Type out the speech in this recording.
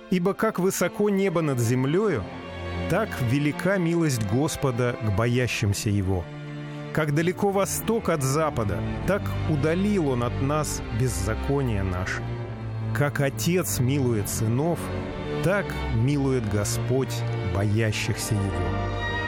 Ибо как высоко небо над землею, так велика милость Господа к боящимся Его. Как далеко восток от запада, так удалил Он от нас беззаконие наше. Как Отец милует сынов, так милует Господь боящихся Его».